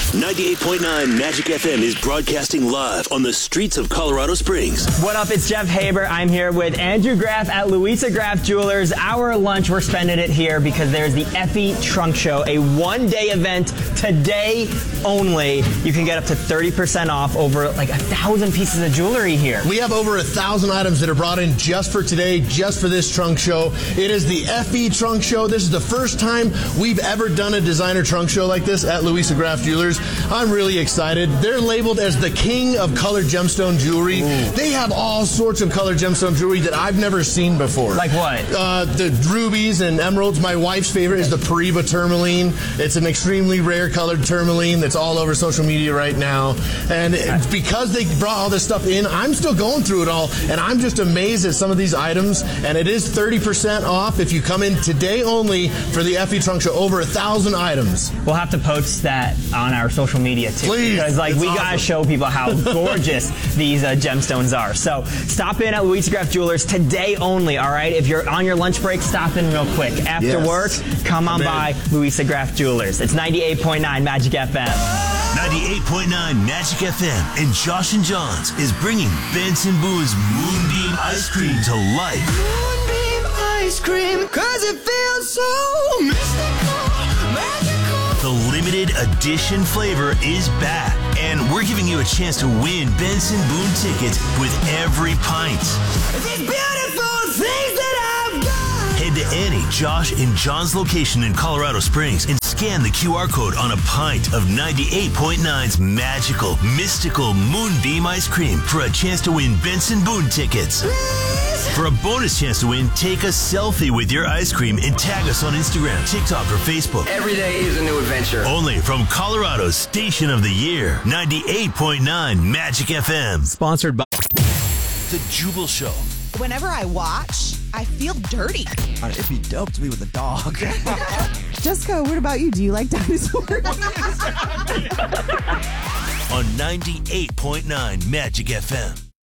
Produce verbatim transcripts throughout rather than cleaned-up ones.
ninety-eight point nine Magic F M is broadcasting live on the streets of Colorado Springs. What up? It's Jeff Haber. I'm here with Andrew Graff at Louisa Graff Jewelers. Our lunch, we're spending it here because there's the Effie Trunk Show, a one-day event today only. You can get up to thirty percent off over like a thousand pieces of jewelry here. We have over a thousand items that are brought in just for today, just for this trunk show. It is the Effie Trunk Show. This is the first time we've ever done a designer trunk show like this at Louisa Graff Jewelers. I'm really excited. They're labeled as the king of colored gemstone jewelry. Ooh. They have all sorts of colored gemstone jewelry that I've never seen before. Like what? Uh, the rubies and emeralds. My wife's favorite is the Pariba tourmaline. It's an extremely rare colored tourmaline that's all over social media right now. And it, because they brought all this stuff in, I'm still going through it all, and I'm just amazed at some of these items. And it is thirty percent off if you come in today only for the Effie Trunk Show. Over a thousand items. We'll have to post that on our social media too. Please. Because like it's we awesome. gotta show people how gorgeous these uh, gemstones are. So stop in at Louisa Graff Jewelers today only, all right? If you're on your lunch break, stop in real quick. After yes. work, come on Man. by Louisa Graff Jewelers. It's ninety-eight point nine Magic F M. ninety-eight point nine Magic F M and Josh and Johns is bringing Benson Boone's Moonbeam Ice Cream to life. Moonbeam Ice Cream, cause it feels so mystical, magical. The limited edition flavor is back, and we're giving you a chance to win Benson Boone tickets with every pint. These beautiful things that I've got. Head to any Josh and John's location in Colorado Springs and scan the Q R code on a pint of ninety-eight point nine's magical, mystical Moonbeam Ice Cream for a chance to win Benson Boone tickets. Please. For a bonus chance to win, take a selfie with your ice cream and tag us on Instagram, TikTok, or Facebook. Every day is a new adventure. Only from Colorado's Station of the Year, ninety-eight point nine Magic F M. Sponsored by The Jubal Show. Whenever I watch, I feel dirty. It'd be dope to be with a dog. Jessica, what about you? Do you like dinosaurs? On ninety-eight point nine Magic F M.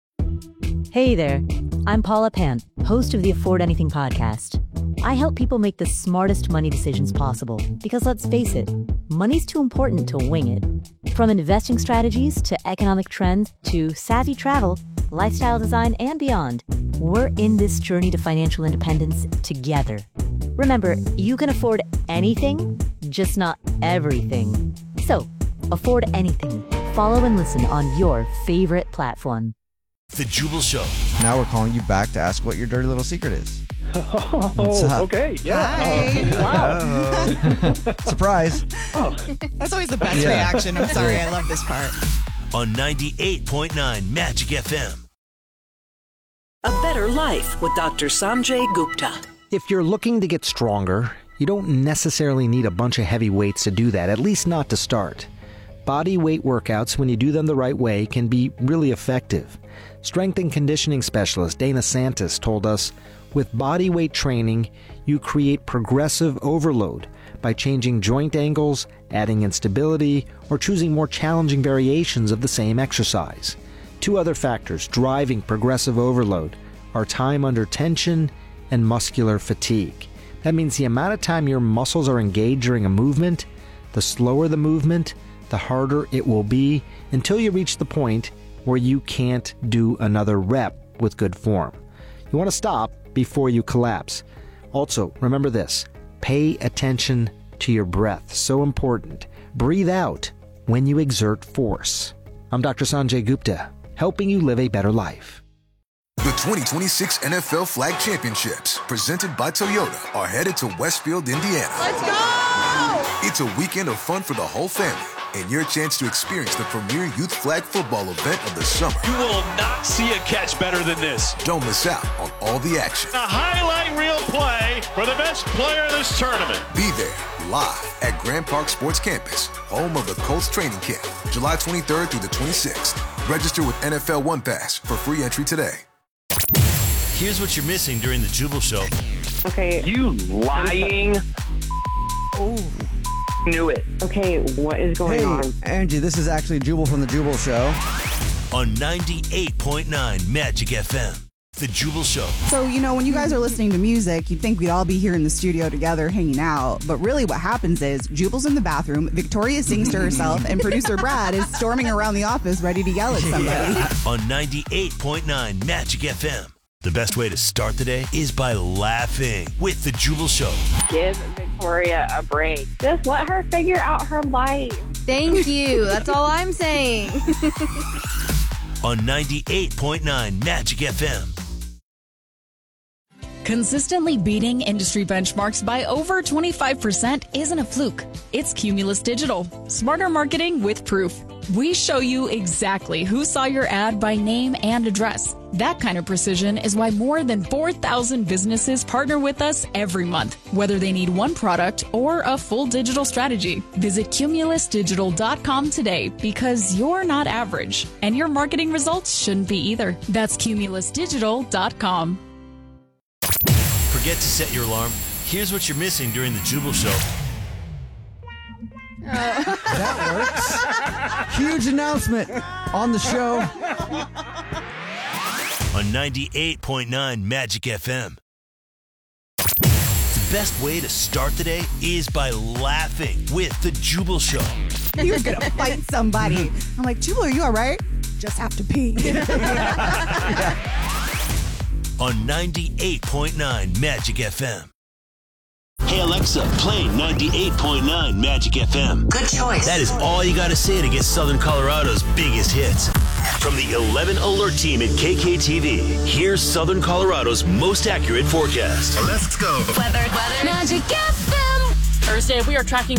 Hey there, I'm Paula Pant, host of the Afford Anything podcast. I help people make the smartest money decisions possible because let's face it, money's too important to wing it. From investing strategies to economic trends to savvy travel, lifestyle design, and beyond, we're in this journey to financial independence together. Remember, you can afford anything, just not everything. So, afford anything. Follow and listen on your favorite platform. The Jubal Show. Now we're calling you back to ask what your dirty little secret is. Oh, okay. Yeah. Hi. Oh, wow. Surprise. Oh. That's always the best Yeah. reaction. I'm sorry, I love this part. On ninety-eight point nine Magic F M. A Better Life with Doctor Sanjay Gupta. If you're looking to get stronger, you don't necessarily need a bunch of heavy weights to do that, at least not to start. Body weight workouts, when you do them the right way, can be really effective. Strength and conditioning specialist Dana Santis told us, with body weight training, you create progressive overload by changing joint angles, adding instability, or choosing more challenging variations of the same exercise. Two other factors driving progressive overload are time under tension and muscular fatigue. That means the amount of time your muscles are engaged during a movement, the slower the movement, the harder it will be until you reach the point where you can't do another rep with good form. You want to stop before you collapse. Also, remember this, pay attention to your breath. So important. Breathe out when you exert force. I'm Doctor Sanjay Gupta, helping you live a better life. The twenty twenty-six N F L Flag Championships, presented by Toyota, are headed to Westfield, Indiana. Let's go! It's a weekend of fun for the whole family and your chance to experience the premier youth flag football event of the summer. You will not see a catch better than this. Don't miss out on all the action. A highlight reel play for the best player in this tournament. Be there live at Grand Park Sports Campus, home of the Colts training camp, July twenty-third through the twenty-sixth. Register with N F L One Pass for free entry today. Here's what you're missing during the Jubal Show. Okay. You lying. Oh. Knew it. Okay, what is going hey, on? Angie, this is actually Jubal from The Jubal Show. On ninety-eight point nine Magic F M. The Jubal Show. So, you know, when you guys are listening to music, you'd think we'd all be here in the studio together hanging out. But really what happens is Jubal's in the bathroom, Victoria sings to herself, and producer Brad is storming around the office ready to yell at somebody. On ninety-eight point nine Magic F M. The best way to start the day is by laughing with The Jubal Show. Give Victoria a break. Just let her figure out her life. Thank you. That's all I'm saying. On ninety-eight point nine Magic F M. Consistently beating industry benchmarks by over twenty-five percent isn't a fluke. It's Cumulus Digital. Smarter marketing with proof. We show you exactly who saw your ad by name and address. That kind of precision is why more than four thousand businesses partner with us every month, whether they need one product or a full digital strategy. Visit cumulus digital dot com today because you're not average, and your marketing results shouldn't be either. That's cumulus digital dot com. Forget to set your alarm? Here's what you're missing during the Jubal Show. That works. Huge announcement on the show. On ninety-eight point nine Magic F M. The best way to start the day is by laughing with The Jubal Show. You're going to fight somebody. I'm like, Jubal, are you all right? Just have to pee. On ninety-eight point nine Magic F M. Hey Alexa, play ninety-eight point nine Magic F M. Good choice. That is all you gotta say to get Southern Colorado's biggest hits. From the eleven Alert Team at K K T V, here's Southern Colorado's most accurate forecast. Let's go. Weather, weather. Magic F M. Thursday, we are tracking